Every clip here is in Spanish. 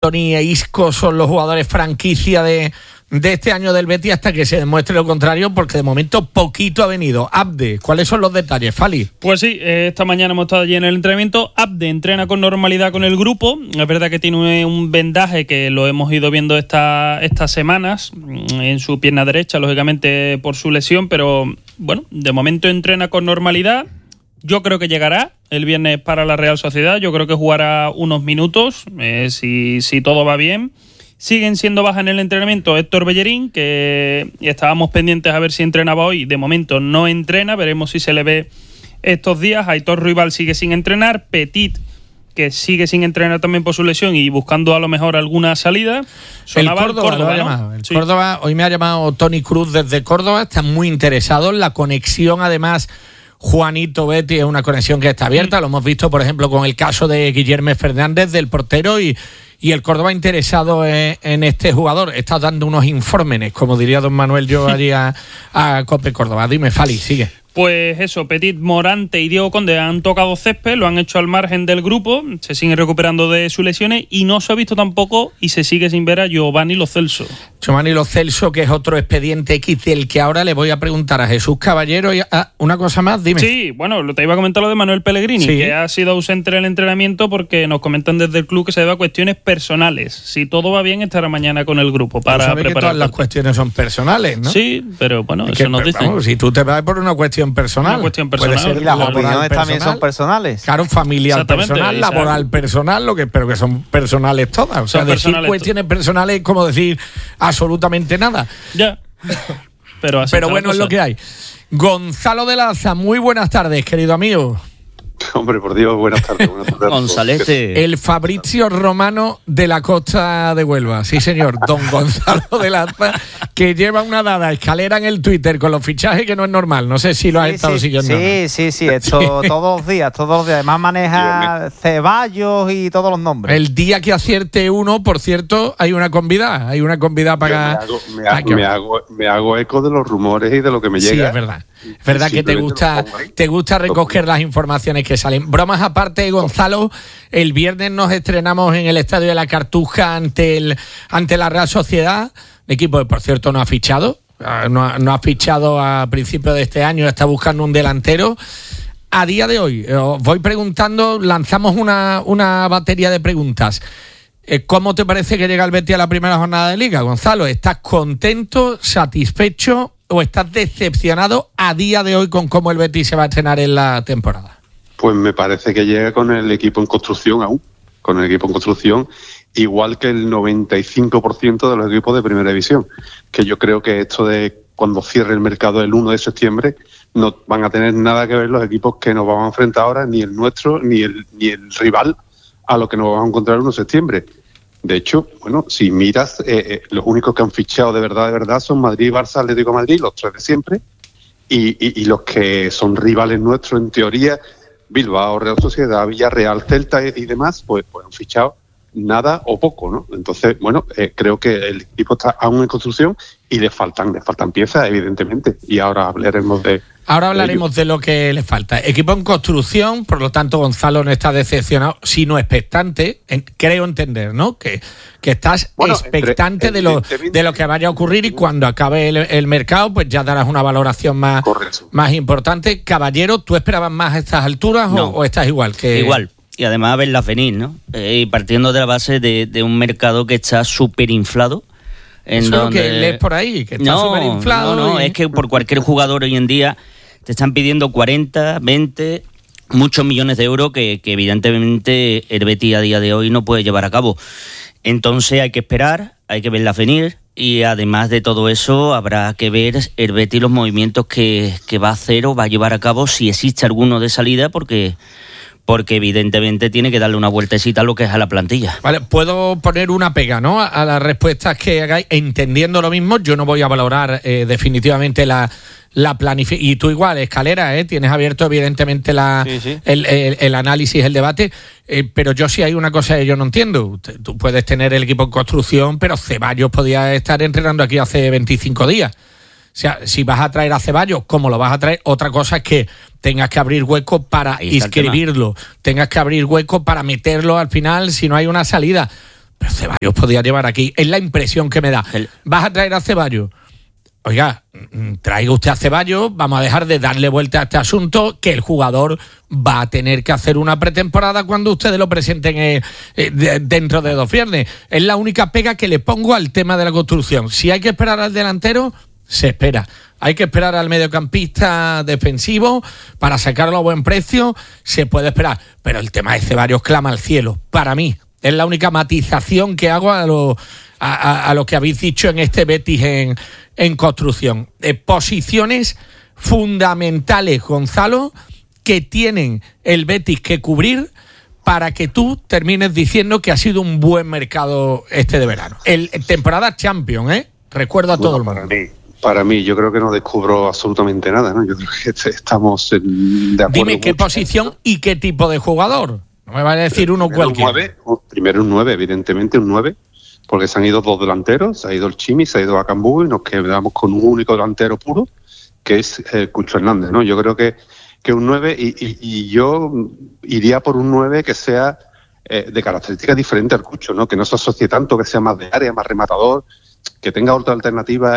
Toni e Isco son los jugadores franquicia de este año del Betis hasta que se demuestre lo contrario, porque de momento poquito ha venido. Abde, ¿cuáles son los detalles, Fali? Pues sí, esta mañana hemos estado allí en el entrenamiento. Abde entrena con normalidad con el grupo. Es verdad que tiene un vendaje que lo hemos ido viendo estas semanas en su pierna derecha, lógicamente por su lesión, pero bueno, de momento entrena con normalidad. Yo creo que llegará el viernes para la Real Sociedad. Yo creo que jugará unos minutos, si todo va bien. Siguen siendo bajas en el entrenamiento Héctor Bellerín, que estábamos pendientes a ver si entrenaba hoy. De momento no entrena, veremos si se le ve estos días. Aitor Ruibal sigue sin entrenar. Petit, que sigue sin entrenar también por su lesión y buscando a lo mejor alguna salida. Sonaba el Córdoba, ¿no? El Córdoba, hoy me ha llamado Toni Cruz desde Córdoba. Está muy interesado en la conexión, además. Juanito Betis es una conexión que está abierta. Lo hemos visto, por ejemplo, con el caso de Guillermo Fernández, del portero, y el Córdoba interesado en este jugador. Está dando unos informes, como diría don Manuel yo allí a Cope Córdoba. Dime, Fali, sigue. Pues eso, Petit, Morante y Diego Conde han tocado césped, lo han hecho al margen del grupo, se siguen recuperando de sus lesiones y no se ha visto tampoco y se sigue sin ver a Giovanni Lo Celso. Giovanni Lo Celso, que es otro expediente X del que ahora le voy a preguntar a Jesús Caballero. Y una cosa más, dime. Sí, bueno, te iba a comentar lo de Manuel Pellegrini, sí, que ha sido ausente en el entrenamiento porque nos comentan desde el club que se debe a cuestiones personales. Si todo va bien, estará mañana con el grupo para preparar. Que todas las cuestiones son personales, ¿no? Sí, pero bueno, eso nos dicen. Vamos, si tú te vas por una cuestión personal. Una cuestión personal. Puede ser y las opiniones también son personales. Claro, familiar personal, laboral personal, pero que son personales todas. O sea, decir cuestiones personales es como decir absolutamente nada. Ya. Pero bueno, es lo que hay. Gonzalo de Laza, muy buenas tardes, querido amigo. Hombre, por Dios, buenas tardes. Gonzalete. El Fabrizio Romano de la costa de Huelva. Sí, señor. Don Gonzalo de Laza, que lleva una dada escalera en el Twitter con los fichajes que no es normal. No sé si lo has estado siguiendo. Sí. Esto todos los días. Además maneja Ceballos y todos los nombres. El día que acierte uno, por cierto, hay una convidada. Hay una convidada para... Me hago eco de los rumores y de lo que me llega. Sí, es verdad. Es verdad que te gusta recoger las informaciones que salen. Bromas aparte, Gonzalo, el viernes nos estrenamos en el Estadio de la Cartuja ante la Real Sociedad, equipo que por cierto no ha fichado a principios de este año, está buscando un delantero. A día de hoy, os voy preguntando, lanzamos una batería de preguntas. ¿Cómo te parece que llega el Betis a la primera jornada de Liga, Gonzalo? ¿Estás contento, satisfecho o estás decepcionado a día de hoy con cómo el Betis se va a estrenar en la temporada? Pues me parece que llega con el equipo en construcción aún, igual que el 95% de los equipos de primera división, que yo creo que esto de cuando cierre el mercado el 1 de septiembre no van a tener nada que ver los equipos que nos vamos a enfrentar ahora, ni el nuestro, ni el rival a lo que nos vamos a encontrar el 1 de septiembre. De hecho, bueno, si miras, los únicos que han fichado de verdad son Madrid, Barça, Atlético de Madrid, los tres de siempre, y los que son rivales nuestros en teoría, Bilbao, Real Sociedad, Villarreal, Celta y demás, pues han fichado nada o poco, ¿no? Entonces, bueno, creo que el equipo está aún en construcción y le faltan piezas, evidentemente, y ahora hablaremos de... Ahora hablaremos de lo que le falta. Equipo en construcción, por lo tanto, Gonzalo no está decepcionado, sino expectante. Creo entender, ¿no? Que estás expectante de lo que vaya a ocurrir y cuando acabe el mercado, pues ya darás una valoración más importante. Caballero, ¿tú esperabas más a estas alturas o estás igual? Igual. Y además verlas venir, ¿no? Y partiendo de la base de un mercado que está súper inflado. Eso es lo que lees por ahí, que está súper inflado. No, es que por cualquier jugador hoy en día te están pidiendo 40, 20, muchos millones de euros que evidentemente el Betis a día de hoy no puede llevar a cabo. Entonces hay que esperar, hay que verlas venir y además de todo eso habrá que ver el Betis los movimientos que va a hacer o va a llevar a cabo si existe alguno de salida porque evidentemente tiene que darle una vueltecita a lo que es a la plantilla. Vale, puedo poner una pega, ¿no? A las respuestas que hagáis, entendiendo lo mismo. Yo no voy a valorar definitivamente la planificación. Y tú igual, Escalera, tienes abierto evidentemente el análisis, el debate. Pero yo sí hay una cosa que yo no entiendo. Tú puedes tener el equipo en construcción, pero Ceballos podía estar entrenando aquí hace 25 días. O sea, si vas a traer a Ceballos, ¿cómo lo vas a traer? Otra cosa es que tengas que abrir hueco para inscribirlo, tengas que abrir hueco para meterlo al final si no hay una salida. pero Ceballos podía llevar aquí. Es la impresión que me da. ¿Vas a traer a Ceballos? Oiga, traiga usted a Ceballos, vamos a dejar de darle vuelta a este asunto, que el jugador va a tener que hacer una pretemporada cuando ustedes lo presenten dentro de 2 viernes. Es la única pega que le pongo al tema de la construcción. Si hay que esperar al delantero, se espera. Hay que esperar al mediocampista defensivo para sacarlo a buen precio, se puede esperar. Pero el tema de Ceballos clama al cielo, para mí. Es la única matización que hago a lo que habéis dicho en este Betis en construcción. Posiciones fundamentales, Gonzalo, que tienen el Betis que cubrir para que tú termines diciendo que ha sido un buen mercado este de verano. Temporada Champions, recuerdo a todo el mundo. Para mí, yo creo que no descubro absolutamente nada, ¿no? Yo creo que estamos de acuerdo. Dime qué posición y qué tipo de jugador. No me va a decir uno cualquiera. Primero un 9, evidentemente un 9, porque se han ido 2 delanteros, se ha ido el Chimi, se ha ido Akanburu y nos quedamos con un único delantero puro, que es Cucho Hernández, ¿no? Yo creo que un 9 y yo iría por un 9 que sea de características diferentes al Cucho, ¿no? Que no se asocie tanto, que sea más de área, más rematador, que tenga otra alternativa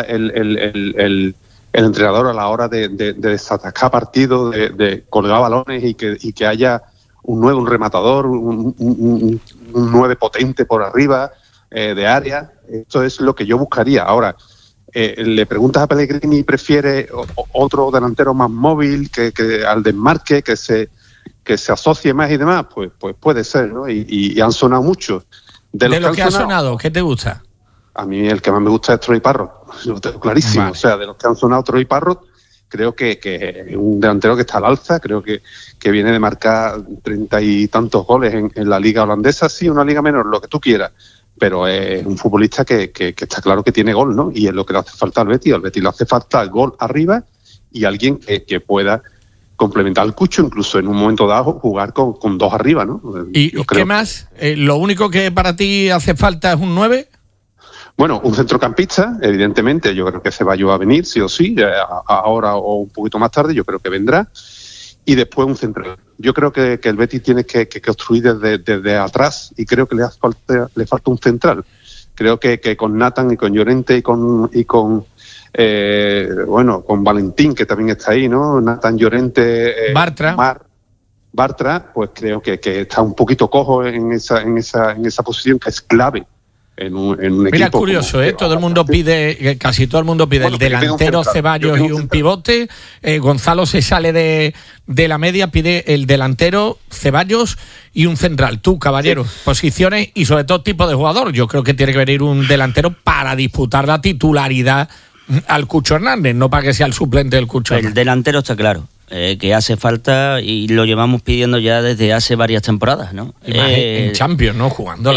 el entrenador a la hora de desatacar partidos, de colgar balones y que haya un 9, un rematador, un 9 potente por arriba, de área. Esto es lo que yo buscaría. Ahora, le preguntas a Pellegrini, ¿prefiere otro delantero más móvil que al desmarque, que se asocie más y demás? Pues puede ser, ¿no? Y han sonado muchos. De lo que ha sonado, ¿qué te gusta? A mí el que más me gusta es Troy Parrott, lo tengo clarísimo. Vale. O sea, de los que han sonado, Troy Parrott, creo que es un delantero que está al alza, creo que viene de marcar 30 y tantos goles en la liga holandesa, sí, una liga menor, lo que tú quieras, pero es un futbolista que está claro que tiene gol, ¿no? Y es lo que le hace falta al Betis le hace falta el gol arriba y alguien que pueda complementar al Cucho, incluso en un momento dado jugar con 2 arriba, ¿no? ¿Y qué más? ¿Lo único que para ti hace falta es un 9? Bueno, un centrocampista, evidentemente, yo creo que Ceballos va a venir, sí o sí, ahora o un poquito más tarde, yo creo que vendrá. Y después un central. Yo creo que el Betis tiene que construir desde atrás y creo que le falta un central. Creo que con Nathan y con Llorente y con Valentín, que también está ahí, ¿no? Nathan, Llorente, Bartra, pues creo que está un poquito cojo en esa posición que es clave. En un Mira, equipo curioso, todo el mundo pide, casi todo el mundo pide el delantero, Ceballos y un pivote. Gonzalo se sale de la media, pide el delantero, Ceballos y un central. Tú, caballero, sí. Posiciones y sobre todo tipo de jugador. Yo creo que tiene que venir un delantero para disputar la titularidad al Cucho Hernández, no para que sea el suplente del Cucho Hernández. El delantero está claro. Que hace falta y lo llevamos pidiendo ya desde hace varias temporadas, ¿no? Y más en Champions, ¿no? Jugando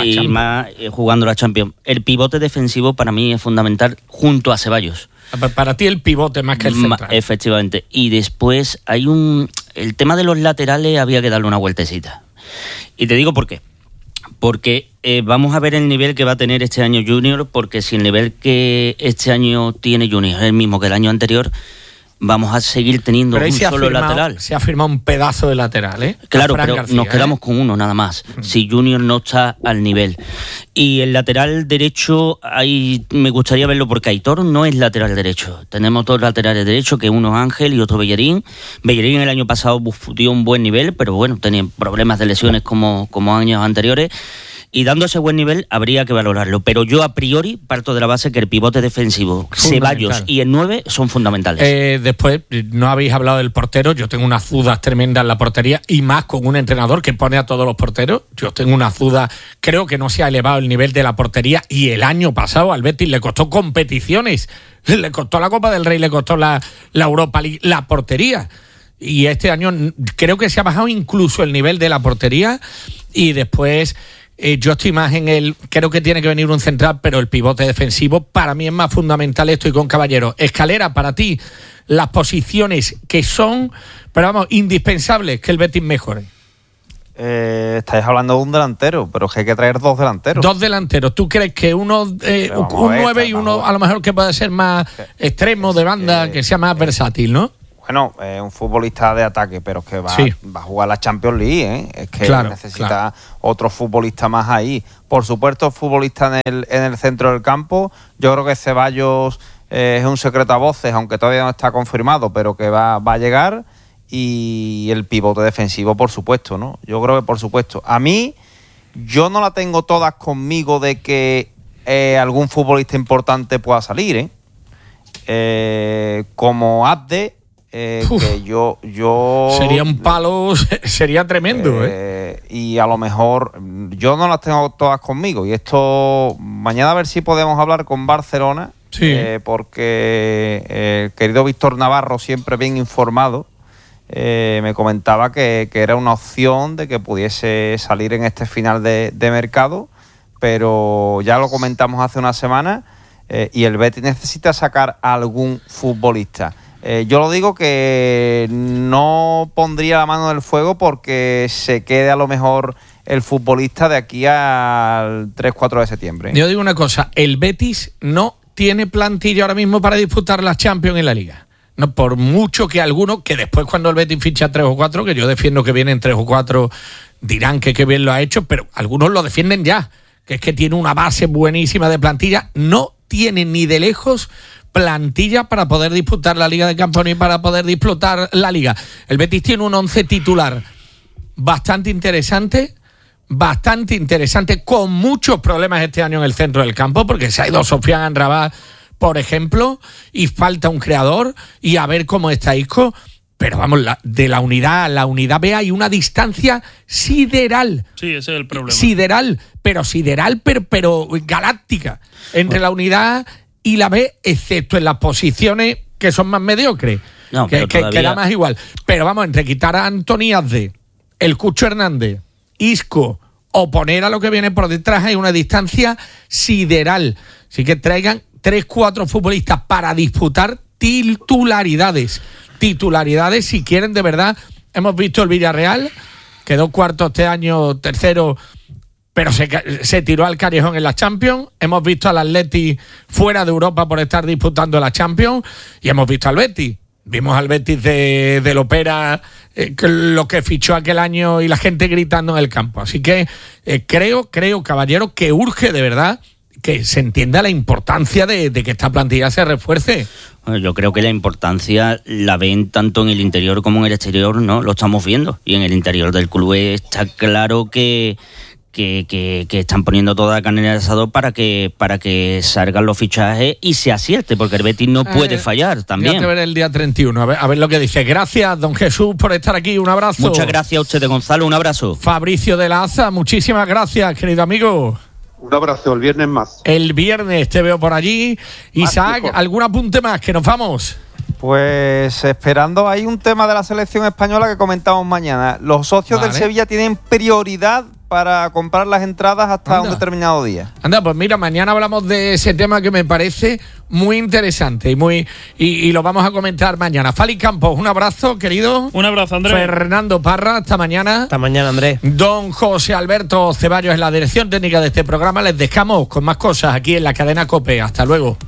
la Champions. El pivote defensivo para mí es fundamental junto a Ceballos. Para ti el pivote más que el central. Efectivamente. Y después el tema de los laterales había que darle una vueltecita. Y te digo por qué. Porque vamos a ver el nivel que va a tener este año Junior, porque si el nivel que este año tiene Junior es el mismo que el año anterior, vamos a seguir teniendo un solo lateral. Se ha firmado un pedazo de lateral, ¿eh? Claro, pero García, nos quedamos con uno nada más, si Junior no está al nivel. Y el lateral derecho, ahí me gustaría verlo porque Aitor no es lateral derecho. Tenemos 2 laterales derechos, que uno es Ángel y otro Bellerín. Bellerín el año pasado dio un buen nivel, pero bueno, tenía problemas de lesiones como años anteriores. Y dando ese buen nivel habría que valorarlo. Pero yo a priori parto de la base que el pivote defensivo, Ceballos y el 9 son fundamentales. Después, no habéis hablado del portero. Yo tengo unas dudas tremendas en la portería y más con un entrenador que pone a todos los porteros. Yo tengo unas dudas. Creo que no se ha elevado el nivel de la portería y el año pasado al Betis le costó competiciones. Le costó la Copa del Rey, le costó la Europa League, la portería. Y este año creo que se ha bajado incluso el nivel de la portería y después... yo estoy más creo que tiene que venir un central, pero el pivote defensivo para mí es más fundamental. Estoy con Caballero. Escalera, para ti, las posiciones que son, pero vamos, indispensables que el Betis mejore. Estáis hablando de un delantero, pero es que hay que traer 2 delanteros. 2 delanteros. ¿Tú crees que un 9 y uno a lo mejor que puede ser más extremo de banda, que sea más versátil, no? Bueno, es un futbolista de ataque, pero que va a jugar la Champions League, ¿eh? Es que necesita otro futbolista más ahí. Por supuesto, futbolista en el centro del campo. Yo creo que Ceballos es un secreto a voces, aunque todavía no está confirmado, pero que va a llegar. Y el pivote defensivo, por supuesto, ¿no? Yo creo que por supuesto. A mí, yo no la tengo todas conmigo de que algún futbolista importante pueda salir, como Abde, que yo sería un palo, sería tremendo, y a lo mejor yo no las tengo todas conmigo, y esto mañana a ver si podemos hablar con Barcelona, porque el querido Víctor Navarro, siempre bien informado, me comentaba que era una opción de que pudiese salir en este final de mercado, pero ya lo comentamos hace una semana, y el Betis necesita sacar a algún futbolista. Yo lo digo que no pondría la mano en el fuego porque se quede a lo mejor el futbolista de aquí al 3-4 de septiembre. Yo digo una cosa, el Betis no tiene plantilla ahora mismo para disputar la Champions en la Liga. No, por mucho que algunos, que después cuando el Betis ficha 3 o 4, que yo defiendo que vienen 3 o 4, dirán que bien lo ha hecho, pero algunos lo defienden ya, que es que tiene una base buenísima de plantilla, no tiene ni de lejos plantilla para poder disputar la Liga de Campeones y para poder disputar la Liga. El Betis tiene un 11 titular bastante interesante, con muchos problemas este año en el centro del campo, porque se ha ido Sofiane Amrabat, por ejemplo, y falta un creador, y a ver cómo está Isco. Pero vamos, de la unidad a la unidad B hay una distancia sideral. Sí, ese es el problema. Sideral, pero galáctica. Entre la unidad y la B, excepto en las posiciones que son más mediocres. No, que da más igual. Pero vamos, entre quitar a Antoni Azde, el Cucho Hernández, Isco, o poner a lo que viene por detrás, hay una distancia sideral. Así que traigan 3-4 futbolistas para disputar titularidades si quieren de verdad. Hemos visto el Villarreal, quedó cuarto este año, tercero, pero se tiró al callejón en la Champions. Hemos visto al Atleti fuera de Europa por estar disputando la Champions, y hemos visto al Betis. Vimos al Betis de Lopera, lo que fichó aquel año, y la gente gritando en el campo. Así que creo, caballero, que urge de verdad que se entienda la importancia de que esta plantilla se refuerce. Bueno, yo creo que la importancia la ven tanto en el interior como en el exterior, ¿no? Lo estamos viendo. Y en el interior del club está claro que están poniendo toda la carne en el asador para que salgan los fichajes y se acierte, porque el Betis no puede fallar también. Hay que ver el día 31, a ver lo que dice. Gracias, don Jesús, por estar aquí. Un abrazo. Muchas gracias a usted, Gonzalo. Un abrazo. Fabricio de la Aza, muchísimas gracias, querido amigo. Un abrazo, el viernes más. El viernes te veo por allí. Isaac, ¿algún apunte más? Que nos vamos. Pues esperando, hay un tema de la selección española que comentamos mañana. Los socios del Sevilla tienen prioridad para comprar las entradas hasta un determinado día. Anda, pues mira, mañana hablamos de ese tema que me parece muy interesante y lo vamos a comentar mañana. Fali Campos, un abrazo, querido. Un abrazo, Andrés. Fernando Parra, hasta mañana. Hasta mañana, Andrés. Don José Alberto Ceballos en la dirección técnica de este programa. Les dejamos con más cosas aquí en la cadena COPE. Hasta luego.